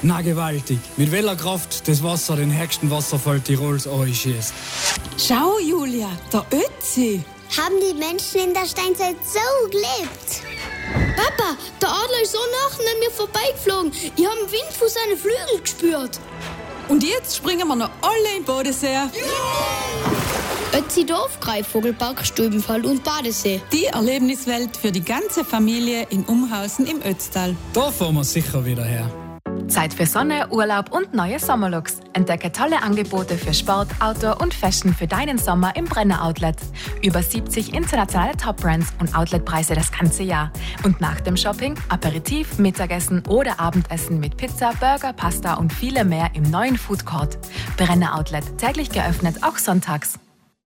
Na gewaltig. Mit welcher Kraft das Wasser den höchsten Wasserfall Tirols einschießt. Schau, Julia, der Ötzi. Haben die Menschen in der Steinzeit so gelebt? Papa, der Adler ist so nah an mir vorbeigeflogen. Ich habe den Wind von seinen Flügeln gespürt. Und jetzt springen wir noch alle in den Bodensee. Ja! Ötzi-Dorf, Greifvogelpark, Stubenfall und Badesee. Die Erlebniswelt für die ganze Familie in Umhausen im Ötztal. Da fahren wir sicher wieder her. Zeit für Sonne, Urlaub und neue Sommerlooks. Entdecke tolle Angebote für Sport, Outdoor und Fashion für deinen Sommer im Brenner Outlet. Über 70 internationale Top-Brands und Outletpreise das ganze Jahr. Und nach dem Shopping Aperitif, Mittagessen oder Abendessen mit Pizza, Burger, Pasta und viele mehr im neuen Food Court. Brenner Outlet, täglich geöffnet, auch sonntags.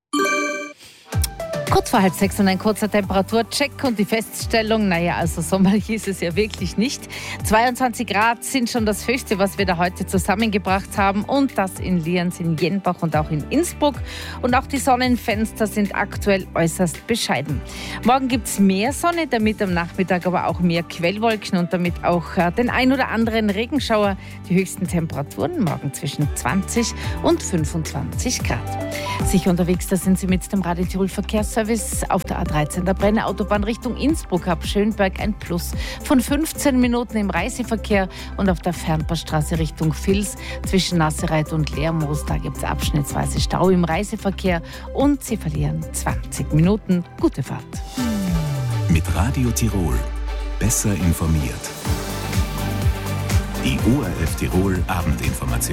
Kurz vor 5:30 und ein kurzer Temperaturcheck und die Feststellung, also sommerlich ist es ja wirklich nicht. 22 Grad sind schon das Höchste, was wir da heute zusammengebracht haben, und das in Lienz, in Jenbach und auch in Innsbruck. Und auch die Sonnenfenster sind aktuell äußerst bescheiden. Morgen gibt es mehr Sonne, damit am Nachmittag aber auch mehr Quellwolken und damit auch den ein oder anderen Regenschauer. Die höchsten Temperaturen morgen zwischen 20 und 25 Grad. Sicher unterwegs, da sind Sie mit dem Radio Tirol Verkehrsservice auf der A13 der Brenner Autobahn Richtung Innsbruck ab Schönberg ein Plus von 15 Minuten im Reiseverkehr, und auf der Fernpassstraße Richtung Vils zwischen Nassereit und Lermoos, da gibt es abschnittsweise Stau im Reiseverkehr und Sie verlieren 20 Minuten. Gute Fahrt. Mit Radio Tirol besser informiert. Die ORF Tirol Abendinformation.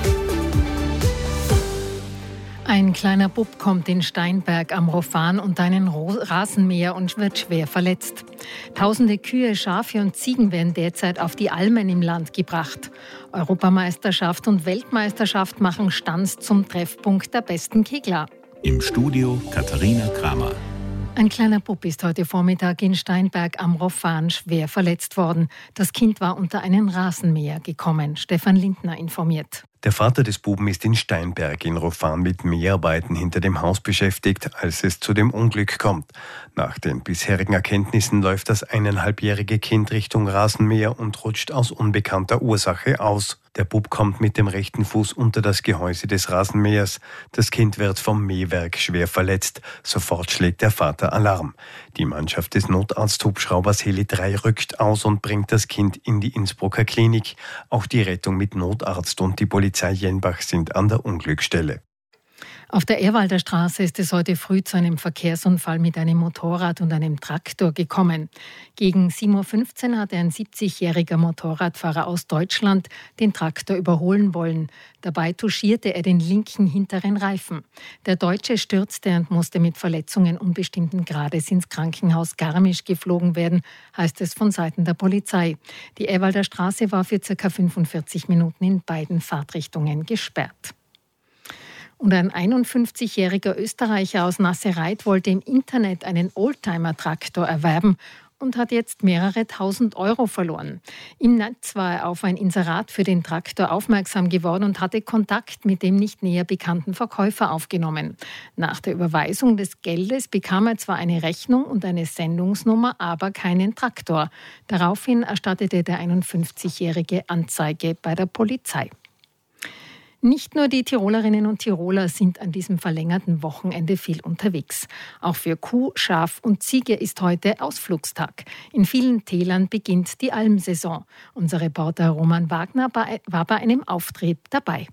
Ein kleiner Bub kommt in Steinberg am Rofan unter einen Rasenmäher und wird schwer verletzt. Tausende Kühe, Schafe und Ziegen werden derzeit auf die Almen im Land gebracht. Europameisterschaft und Weltmeisterschaft machen Stanz zum Treffpunkt der besten Kegler. Im Studio Katharina Kramer. Ein kleiner Bub ist heute Vormittag in Steinberg am Rofan schwer verletzt worden. Das Kind war unter einen Rasenmäher gekommen. Stefan Lindner informiert. Der Vater des Buben ist in Steinberg in Rofan mit Mäharbeiten hinter dem Haus beschäftigt, als es zu dem Unglück kommt. Nach den bisherigen Erkenntnissen läuft das 1,5-jährige Kind Richtung Rasenmäher und rutscht aus unbekannter Ursache aus. Der Bub kommt mit dem rechten Fuß unter das Gehäuse des Rasenmähers. Das Kind wird vom Mähwerk schwer verletzt. Sofort schlägt der Vater Alarm. Die Mannschaft des Notarzthubschraubers Heli 3 rückt aus und bringt das Kind in die Innsbrucker Klinik. Auch die Rettung mit Notarzt und die Polizei Jenbach sind an der Unglücksstelle. Auf der Ehrwalder Straße ist es heute früh zu einem Verkehrsunfall mit einem Motorrad und einem Traktor gekommen. Gegen 7:15 Uhr hatte ein 70-jähriger Motorradfahrer aus Deutschland den Traktor überholen wollen. Dabei touchierte er den linken hinteren Reifen. Der Deutsche stürzte und musste mit Verletzungen unbestimmten Grades ins Krankenhaus Garmisch geflogen werden, heißt es von Seiten der Polizei. Die Ehrwalder Straße war für ca. 45 Minuten in beiden Fahrtrichtungen gesperrt. Und ein 51-jähriger Österreicher aus Nassereit wollte im Internet einen Oldtimer-Traktor erwerben und hat jetzt mehrere tausend Euro verloren. Im Netz war er auf ein Inserat für den Traktor aufmerksam geworden und hatte Kontakt mit dem nicht näher bekannten Verkäufer aufgenommen. Nach der Überweisung des Geldes bekam er zwar eine Rechnung und eine Sendungsnummer, aber keinen Traktor. Daraufhin erstattete der 51-jährige Anzeige bei der Polizei. Nicht nur die Tirolerinnen und Tiroler sind an diesem verlängerten Wochenende viel unterwegs. Auch für Kuh, Schaf und Ziege ist heute Ausflugstag. In vielen Tälern beginnt die Almsaison. Unser Reporter Roman Wagner war bei einem Auftritt dabei.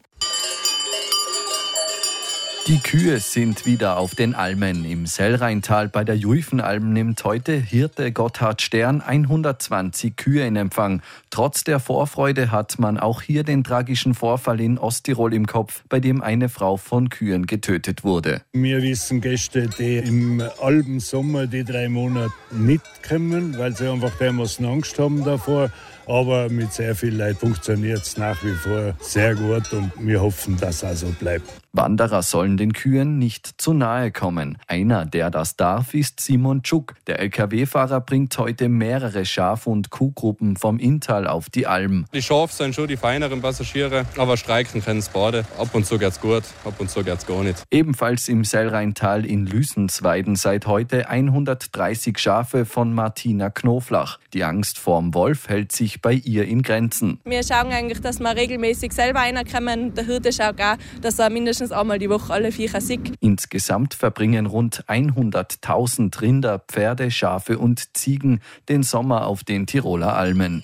Die Kühe sind wieder auf den Almen. Im Sellrheintal bei der Juifenalm nimmt heute Hirte Gotthard Stern 120 Kühe in Empfang. Trotz der Vorfreude hat man auch hier den tragischen Vorfall in Osttirol im Kopf, bei dem eine Frau von Kühen getötet wurde. Wir wissen Gäste, die im Almsommer die 3 Monate nicht kommen, weil sie einfach dermaßen Angst haben davor. Aber mit sehr viel Leid funktioniert es nach wie vor sehr gut und wir hoffen, dass es auch so bleibt. Wanderer sollen den Kühen nicht zu nahe kommen. Einer, der das darf, ist Simon Tschuk. Der LKW-Fahrer bringt heute mehrere Schaf- und Kuhgruppen vom Inntal auf die Alm. Die Schafe sind schon die feineren Passagiere, aber streiken können sie beide. Ab und zu geht's gut, ab und zu geht's gar nicht. Ebenfalls im Sellrheintal in Lüsensweiden seit heute 130 Schafe von Martina Knoflach. Die Angst vorm Wolf hält sich bei ihr in Grenzen. Wir schauen eigentlich, dass wir regelmäßig selber reinkommen. Der Hirte schaut auch, dass er mindestens einmal die Woche alle Viecher sieht. Insgesamt verbringen rund 100.000 Rinder, Pferde, Schafe und Ziegen den Sommer auf den Tiroler Almen.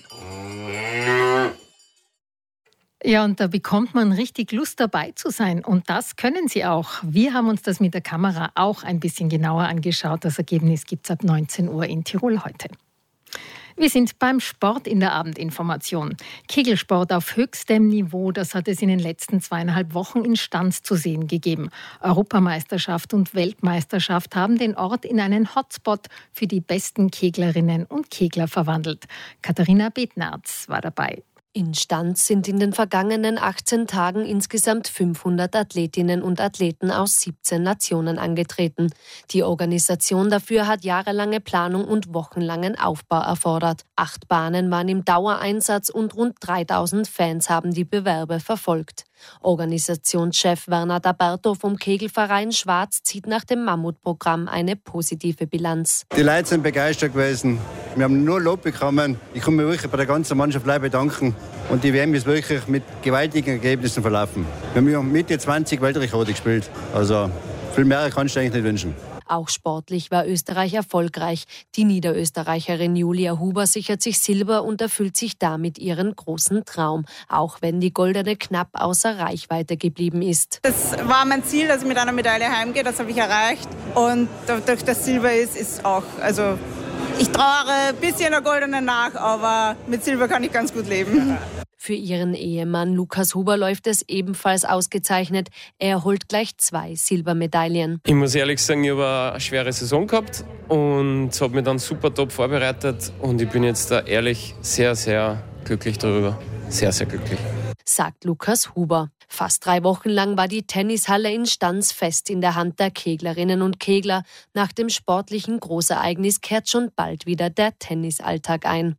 Ja, und da bekommt man richtig Lust dabei zu sein. Und das können Sie auch. Wir haben uns das mit der Kamera auch ein bisschen genauer angeschaut. Das Ergebnis gibt es ab 19 Uhr in Tirol heute. Wir sind beim Sport in der Abendinformation. Kegelsport auf höchstem Niveau, das hat es in den letzten 2,5 Wochen in Stans zu sehen gegeben. Europameisterschaft und Weltmeisterschaft haben den Ort in einen Hotspot für die besten Keglerinnen und Kegler verwandelt. Katharina Bednarz war dabei. In Stans sind in den vergangenen 18 Tagen insgesamt 500 Athletinnen und Athleten aus 17 Nationen angetreten. Die Organisation dafür hat jahrelange Planung und wochenlangen Aufbau erfordert. 8 Bahnen waren im Dauereinsatz und rund 3000 Fans haben die Bewerbe verfolgt. Organisationschef Werner D'Aberto vom Kegelverein Schwarz zieht nach dem Mammutprogramm eine positive Bilanz. Die Leute sind begeistert gewesen. Wir haben nur Lob bekommen. Ich kann mich wirklich bei der ganzen Mannschaft bedanken. Und die WM ist wirklich mit gewaltigen Ergebnissen verlaufen. Wir haben Mitte 20 Weltrekorde gespielt. Also viel mehr kannst du eigentlich nicht wünschen. Auch sportlich war Österreich erfolgreich. Die Niederösterreicherin Julia Huber sichert sich Silber und erfüllt sich damit ihren großen Traum, auch wenn die Goldene knapp außer Reichweite geblieben ist. Das war mein Ziel, dass ich mit einer Medaille heimgehe, das habe ich erreicht. Und dadurch, dass Silber ist auch, also ich trauere ein bisschen der Goldenen nach, aber mit Silber kann ich ganz gut leben. Für ihren Ehemann Lukas Huber läuft es ebenfalls ausgezeichnet. Er holt gleich 2 Silbermedaillen. Ich muss ehrlich sagen, ich habe eine schwere Saison gehabt und habe mich dann super top vorbereitet. Und ich bin jetzt da ehrlich sehr, sehr glücklich darüber. Sehr, sehr glücklich. Sagt Lukas Huber. Fast 3 Wochen lang war die Tennishalle in Stans fest in der Hand der Keglerinnen und Kegler. Nach dem sportlichen Großereignis kehrt schon bald wieder der Tennisalltag ein.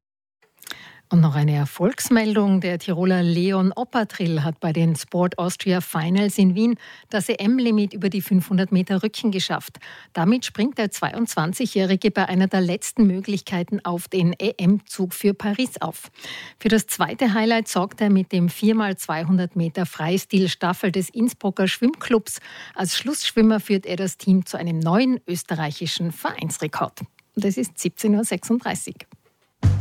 Und noch eine Erfolgsmeldung. Der Tiroler Leon Oppertrill hat bei den Sport Austria Finals in Wien das EM-Limit über die 500 Meter Rücken geschafft. Damit springt der 22-Jährige bei einer der letzten Möglichkeiten auf den EM-Zug für Paris auf. Für das zweite Highlight sorgt er mit dem 4x200 Meter Freistil-Staffel des Innsbrucker Schwimmclubs. Als Schlussschwimmer führt er das Team zu einem neuen österreichischen Vereinsrekord. Und es ist 17.36 Uhr.